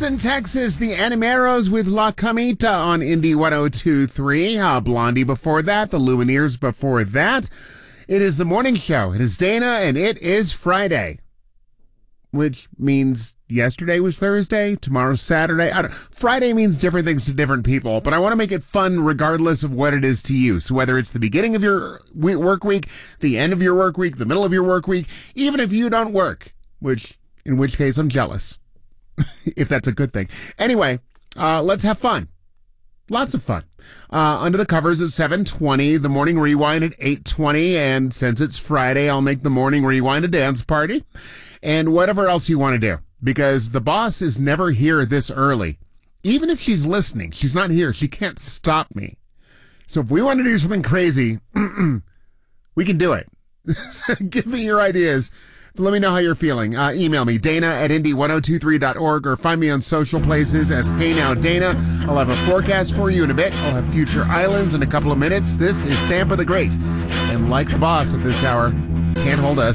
Austin, Texas, the Animeros with La Camita on Indy 102.3. Blondie before that, the Lumineers before that. It is the morning show. It is Dana, and it is Friday. Which means yesterday was Thursday, tomorrow's Saturday. Friday means different things to different people, but I want to make it fun regardless of what it is to you. So whether it's the beginning of your work week, the end of your work week, the middle of your work week, even if you don't work, in which case I'm jealous, if that's a good thing. Anyway, let's have fun. Lots of fun. Under the covers at 7:20, the morning rewind at 8:20, and since it's Friday, I'll make the morning rewind a dance party, and whatever else you want to do, because the boss is never here this early. Even if she's listening, she's not here. She can't stop me. So if we want to do something crazy, we can do it. Give me your ideas. Let me know how you're feeling. Email me, dana@indy1023.org, or find me on social places as Hey Now Dana. I'll have a forecast for you in a bit. I'll have future islands in a couple of minutes. This is Sampa the Great. And like the boss at this hour, can't hold us.